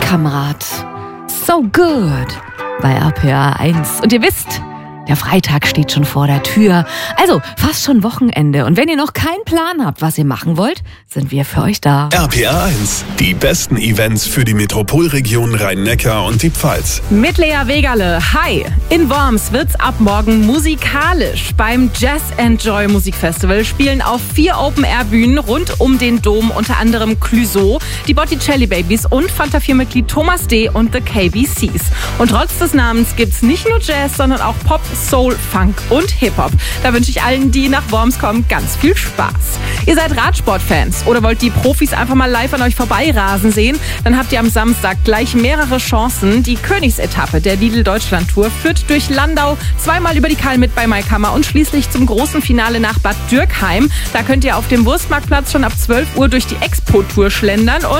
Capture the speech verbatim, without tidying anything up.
Spielkamerad. So good bei R P R eins. Und ihr wisst, der Freitag steht schon vor der Tür. Also fast schon Wochenende. Und wenn ihr noch keinen Plan habt, was ihr machen wollt, sind wir für euch da. R P R eins. Die besten Events für die Metropolregion Rhein-Neckar und die Pfalz. Mit Lea Wegerle. Hi! In Worms wird's ab morgen musikalisch. Beim Jazz Enjoy Musikfestival spielen auf vier Open-Air-Bühnen rund um den Dom unter anderem Clouseau, die Botticelli Babies und Fanta vier Mitglied Thomas D. und The K B Cs. Und trotz des Namens gibt's nicht nur Jazz, sondern auch Pop, Soul, Funk und Hip-Hop. Da wünsche ich allen, die nach Worms kommen, ganz viel Spaß. Ihr seid Radsportfans oder wollt die Profis einfach mal live an euch vorbeirasen sehen? Dann habt ihr am Samstag gleich mehrere Chancen. Die Königsetappe der Lidl Deutschland Tour führt durch Landau, zweimal über die Kalmit bei Maikammer und schließlich zum großen Finale nach Bad Dürkheim. Da könnt ihr auf dem Wurstmarktplatz schon ab zwölf Uhr durch die Expo-Tour schlendern und